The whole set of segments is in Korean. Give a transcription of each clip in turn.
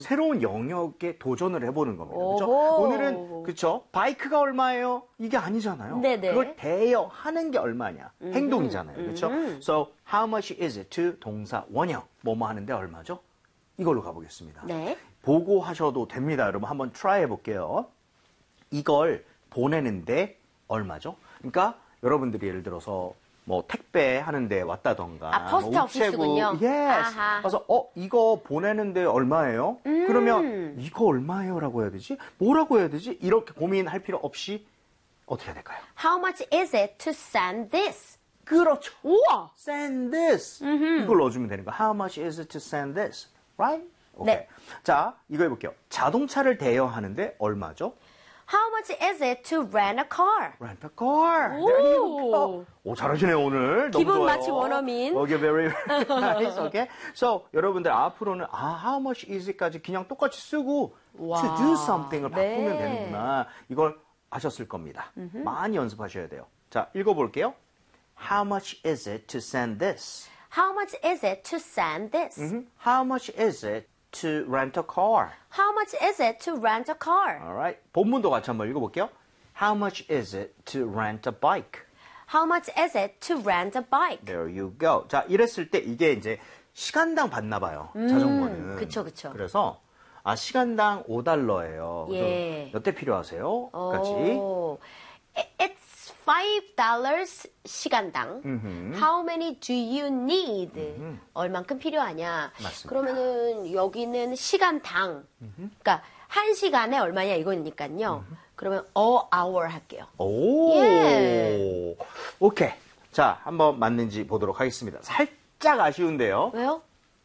새로운 영역에 도전을 해보는 겁니다. 그렇죠? 오늘은 그렇죠? 바이크가 얼마예요? 이게 아니잖아요. 네네. 그걸 대여하는 게 얼마냐? 행동이잖아요. 그렇죠? So how much is it to 동사 원형 뭐뭐 하는데 얼마죠? 이걸로 가보겠습니다. 네. 보고하셔도 됩니다. 여러분 한번 트라이 해볼게요. 이걸 보내는데 얼마죠? 그러니까 여러분들이 예를 들어서 뭐 택배 하는데 왔다던가 포스트 오피스군요. yes. 그래서 이거 보내는데 얼마예요? 그러면 이거 얼마예요라고 해야 되지? 뭐라고 해야 되지? 이렇게 고민할 필요 없이 어떻게 해야 될까요? How much is it to send this? 그렇죠. 우와. Send this. 이걸 넣어주면 되는 거야. How much is it to send this? Right? 오케이. 네. 자, 이거 해볼게요. 자동차를 대여하는데 얼마죠? How much is it to rent a car? Rent a car. There you go. 오, 잘하시네요, 오늘. 너무 기분 좋아요. 마치 원어민. Okay, very nice. Okay. So, 여러분들 앞으로는 how much is it까지 그냥 똑같이 쓰고 to do something을 바꾸면 되는구나. 이걸 아셨을 겁니다. 많이 연습하셔야 돼요. 자, 읽어볼게요. How much is it to send this? How much is it to send this? How much is it to rent a car? How much is it to rent a car? Alright. 본문도 같이 한번 읽어볼게요. How much is it to rent a bike? How much is it to rent a bike? There you go. 자, 이랬을 때 이게 이제 시간당 받나 봐요. 자전거는. 그쵸, 그쵸. 그래서 시간당 $5예요. 예. 몇 대 필요하세요? 까지. It's $5 시간당. How many do you need? 얼만큼 필요하냐? 맞습니다. 그러면은 여기는 시간당. 그러니까 한 시간에 얼마냐 이거니까요. 그러면 a hour 할게요. 오. 예. 오케이. 자, 한번 맞는지 보도록 하겠습니다. 살짝 아쉬운데요. 왜요?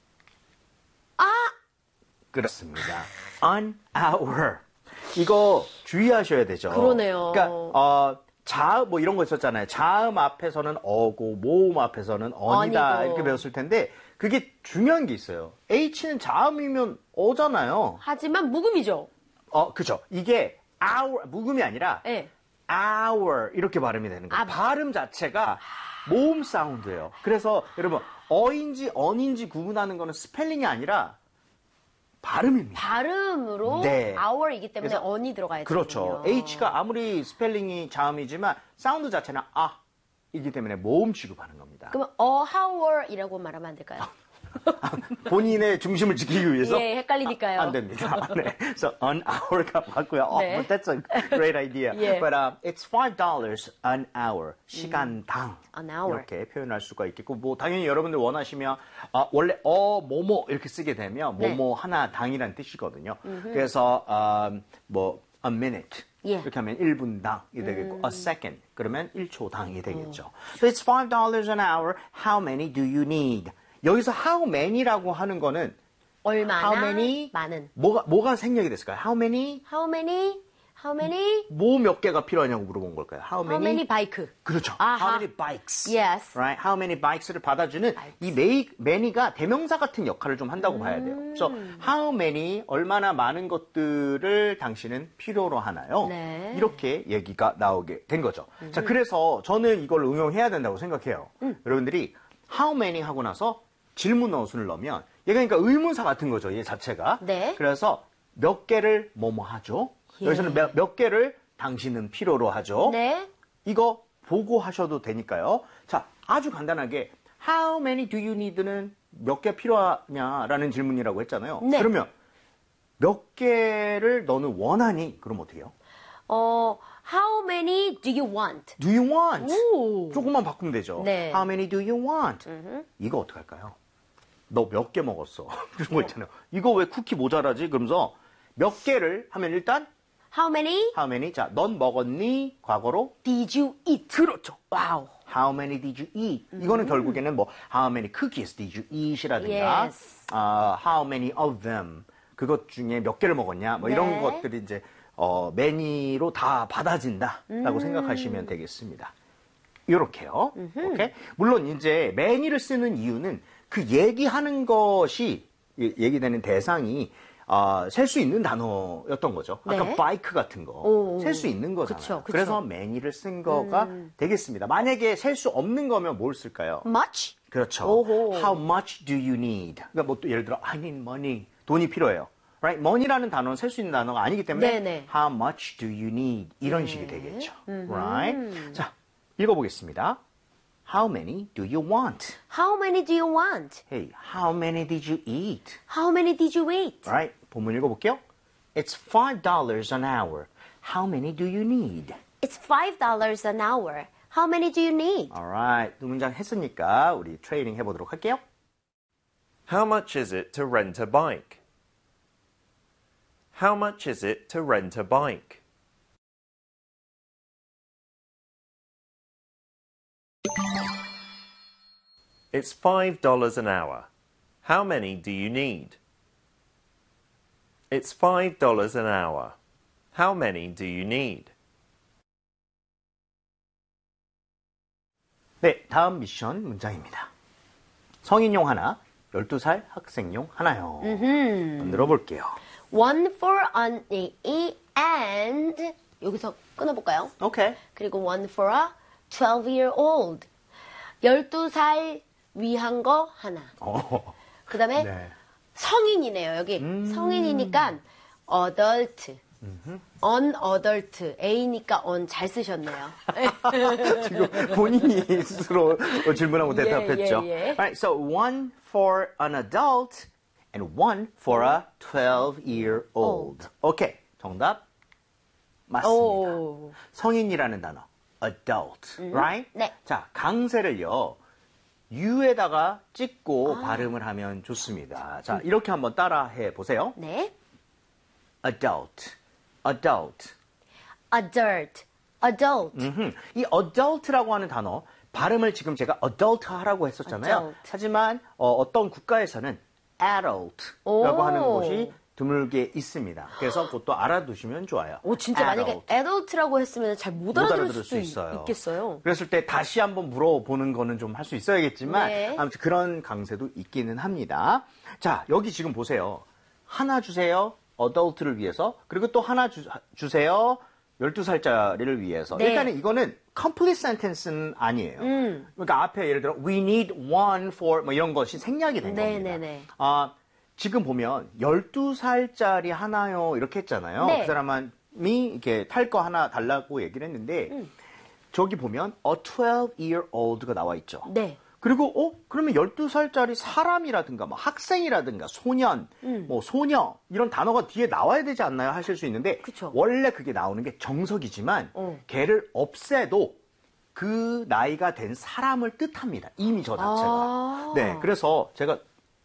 그렇습니다. An hour. 이거 주의하셔야 되죠. 그러네요. 그러니까 자음 뭐 이런 거 있었잖아요. 자음 앞에서는 어고 모음 앞에서는 언이다 언이고. 이렇게 배웠을 텐데 그게 중요한 게 있어요. H는 자음이면 어잖아요. 하지만 묵음이죠. 그죠. 이게 hour 묵음이 아니라 네. hour 이렇게 발음이 되는 거예요. 발음 자체가 모음 사운드예요. 그래서 여러분 어인지 언인지 구분하는 거는 스펠링이 아니라 발음입니다. 발음으로 네. hour이기 때문에 그래서 언이 들어가야 되거든요. 그렇죠. H가 아무리 스펠링이 자음이지만 사운드 자체는 이기 때문에 모음 취급하는 겁니다. 그러면 a hour이라고 말하면 안 될까요? 본인의 중심을 지키기 위해서 예, 헷갈리니까요. 안 됩니다. 네. So an hour가 맞고요. 네. But that's a great idea. 예. But it's $5 an hour. 시간당. An hour. 이렇게 표현할 수가 있겠고 뭐 당연히 여러분들 원하시면 원래 뭐뭐 이렇게 쓰게 되면 네. 뭐뭐 하나 당이라는 뜻이거든요. 그래서 뭐 a minute 예. 이렇게 하면 1분당이 되겠고 a second 그러면 1초당이 되겠죠. So it's $5 an hour. How many do you need? 여기서 how many라고 하는 거는 얼마나 how many 많은. 뭐가 생략이 됐을까요? How many 뭐 몇 개가 필요하냐고 물어본 걸까요? How many bike? 그렇죠. 아하. How many bikes? Yes. Right? How many bikes를 받아주는 이 many가 대명사 같은 역할을 좀 한다고 봐야 돼요. 그래서 how many 얼마나 많은 것들을 당신은 필요로 하나요? 네. 이렇게 얘기가 나오게 된 거죠. 자, 그래서 저는 이걸 응용해야 된다고 생각해요. 여러분들이 how many 하고 나서 질문 어순을 넣으면 얘가 그러니까 의문사 같은 거죠. 얘 자체가. 네. 그래서 몇 개를 뭐뭐 하죠? 여기서는 몇 개를 당신은 필요로 하죠? 네. 이거 보고 하셔도 되니까요. 자, 아주 간단하게 How many do you need는 몇 개 필요하냐라는 질문이라고 했잖아요. 네. 그러면 몇 개를 너는 원하니? 그럼 어떻게 해요? How many do you want? Do you want? 오. 조금만 바꾸면 되죠. 네. How many do you want? 이거 어떻게 할까요? 너 몇 개 먹었어? 그런 거 있잖아요. 이거 왜 쿠키 모자라지? 그러면서 몇 개를 하면 일단 How many 자, 넌 먹었니? 과거로 did you eat? 그렇죠. 와우. How many did you eat? 이거는 결국에는 뭐 How many cookies did you eat이라든가 Yes. How many of them? 그것 중에 몇 개를 먹었냐? 뭐 이런 네. 것들이 이제 many로 다 받아진다라고 생각하시면 되겠습니다. 이렇게요. 오케이? 물론 이제 many를 쓰는 이유는 그 얘기하는 것이 얘기되는 대상이 셀 수 있는 단어였던 거죠. 아까 네. 바이크 같은 거 셀 수 있는 거잖아요. 그쵸, 그쵸. 그래서 many를 쓴 거가 되겠습니다. 만약에 셀 수 없는 거면 뭘 쓸까요? Much? 그렇죠. 오호. How much do you need? 그러니까 뭐 또 예를 들어 I need money. 돈이 필요해요. right? money라는 단어는 셀 수 있는 단어가 아니기 때문에 네네. how much do you need? 이런 식이 되겠죠. right? 자, 읽어보겠습니다. How many do you want? How many do you want? Hey, how many did you eat? How many did you eat? Right? 본문 읽어볼게요. It's $5 an hour. How many do you need? It's $5 an hour. How many do you need? Alright, 두 문장 했으니까 우리 트레이닝 해보도록 할게요. How much is it to rent a bike? How much is it to rent a bike? It's $5 an hour. How many do you need? It's $5 an hour. How many do you need? 네, 다음 미션 문장입니다. 성인용 하나, 12살 학생용 하나요. 만들어 볼게요. One for an and 여기서 끊어볼까요? 오케이. 그리고 one for a 12-year-old. 12살 위한 거 하나. 그 다음에 네. 성인이네요. 여기 성인이니까 adult, unadult, A니까 on 잘 쓰셨네요. 지금 본인이 스스로 질문하고 대답했죠. 예. Alright, so one for an adult and one for a 12-year-old. 오케이, 정답 맞습니다. 오. 성인이라는 단어, adult, right? 네. 자, 강세를요. U에다가 찍고 발음을 하면 좋습니다. 자, 이렇게 한번 따라해 보세요. 네. adult, adult. adult. 이 adult라고 하는 단어 발음을 지금 제가 adult 하라고 했었잖아요. adult. 하지만 어떤 국가에서는 adult라고 하는 것이 드물게 있습니다. 그래서 그것도 알아두시면 좋아요. 오, 진짜 만약에 adult. adult라고 했으면 잘 못 알아들을 수도 있겠어요. 그랬을 때 다시 한번 물어보는 거는 좀 할 수 있어야겠지만 네. 아무튼 그런 강세도 있기는 합니다. 자, 여기 지금 보세요. 하나 주세요. adult를 위해서. 그리고 또 하나 주세요. 12살짜리를 위해서. 네. 일단은 이거는 complete sentence는 아니에요. 그러니까 앞에 예를 들어 we need one for 뭐 이런 것이 생략이 된 겁니다. 네네네. 지금 보면 12살짜리 하나요 이렇게 했잖아요. 네. 그 사람이 이렇게 탈 거 하나 달라고 얘기를 했는데 저기 보면 a 12-year-old가 나와 있죠. 네. 그리고 그러면 12살짜리 사람이라든가 뭐 학생이라든가 소년, 뭐 소녀 이런 단어가 뒤에 나와야 되지 않나요? 하실 수 있는데 그쵸. 원래 그게 나오는 게 정석이지만 걔를 없애도 그 나이가 된 사람을 뜻합니다. 이미 저 자체가. 네, 그래서 제가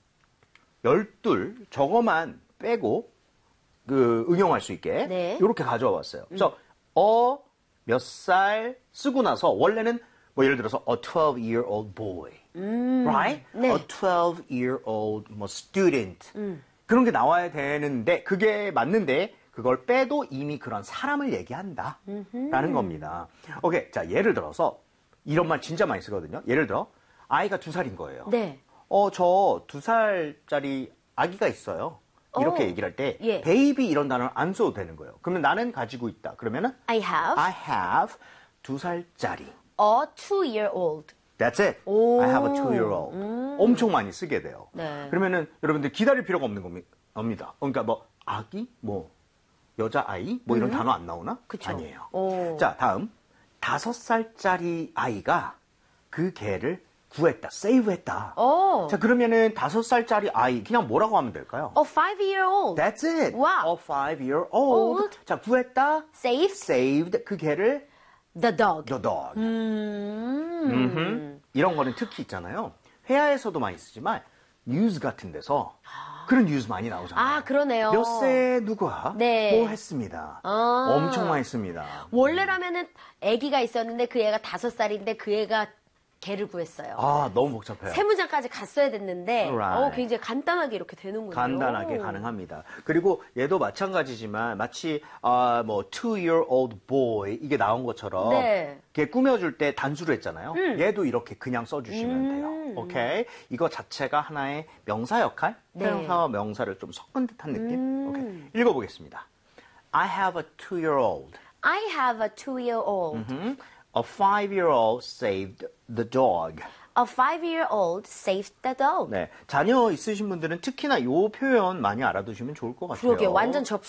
12 저거만 빼고 그 응용할 수 있게 네. 이렇게 가져와 봤어요. 그래서 몇 살 쓰고 나서 원래는 뭐 예를 들어서 a 12-year-old boy, right? 네. a 12-year-old 뭐 student 그런 게 나와야 되는데 그게 맞는데 그걸 빼도 이미 그런 사람을 얘기한다라는 겁니다. 오케이, 자 예를 들어서 이런 말 진짜 많이 쓰거든요. 예를 들어 아이가 2살인 거예요. 네. 저 2살짜리 아기가 있어요. 이렇게 얘기를 할 때 예. 베이비 이런 단어를 안 써도 되는 거예요. 그러면 나는 가지고 있다. 그러면은 I have 2살짜리. a 2-year-old. That's it. 오. I have a 2-year-old. 엄청 많이 쓰게 돼요. 네. 그러면은 여러분들 기다릴 필요가 없는 겁니다. 그러니까 뭐 아기, 뭐 여자아이, 뭐 이런 단어 안 나오나? 그쵸. 아니에요. 오. 자, 다음 5살짜리 아이가 그 개를 구했다, 세이브했다. 오. 자, 그러면은 5살짜리 아이 그냥 뭐라고 하면 될까요? a 5-year-old. That's it. 와우. A 5-year-old. Old. 자, 구했다, Saved saved 그 개를 the dog. the dog. 이런 거는 특히 있잖아요. 회화에서도 많이 쓰지만 뉴스 같은 데서 그런 뉴스 많이 나오잖아요. 아, 그러네요. 몇 세 누가 네. 뭐 했습니다. 아. 엄청 많이 씁니다. 원래라면은 아기가 있었는데 그 애가 5살인데 그 애가 개를 구했어요. 아, 너무 복잡해요. 세 문장까지 갔어야 됐는데 Right. 굉장히 간단하게 이렇게 되는군요. 간단하게 가능합니다. 그리고 얘도 마찬가지지만 마치 뭐 2-year-old boy 이게 나온 것처럼 네. 걔 꾸며줄 때 단수로 했잖아요. 얘도 이렇게 그냥 써주시면 돼요. 오케이. 이거 자체가 하나의 명사 역할, 네. 형사와 명사를 좀 섞은 듯한 느낌. 오케이. 읽어보겠습니다. I have a 2-year-old. I have a 2-year-old. A 5-year-old saved the dog. A 5-year-old saved the dough. 네, 자녀 있으신 분들은 특히나 이 표현 많이 알아두시면 좋을 것 같아요. 그러게 완전